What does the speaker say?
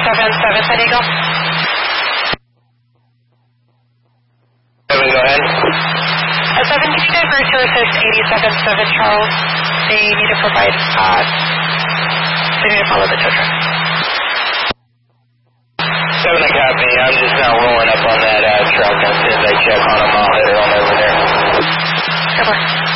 87-7 San Diego. 7, go ahead. 7, can you divert to assist 87-7 Charles? They need to provide, they need to follow the tow truck. 7, I copy. I'm just now rolling up on that truck. As soon as I check on them, I'll head on over there. Over.